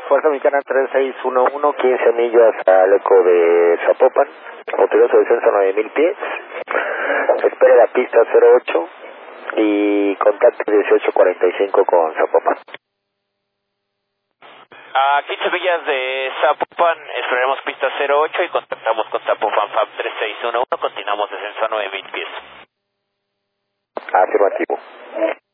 Fuerza Mexicana 3611, 15 millas al eco de Zapopan, motorizo descenso a 9000 pies, espera la pista 08 y contacto 1845 con Zapopan. A 15 millas de Zapopan, esperaremos pista 08 y contactamos con Zapopan FAB 3611, continuamos descenso a 9000